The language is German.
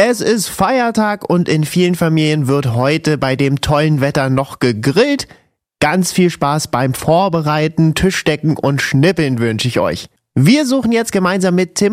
Es ist Feiertag und in vielen Familien wird heute bei dem tollen Wetter noch gegrillt. Ganz viel Spaß beim Vorbereiten, Tischdecken und Schnippeln wünsche ich euch. Wir suchen jetzt gemeinsam mit Tim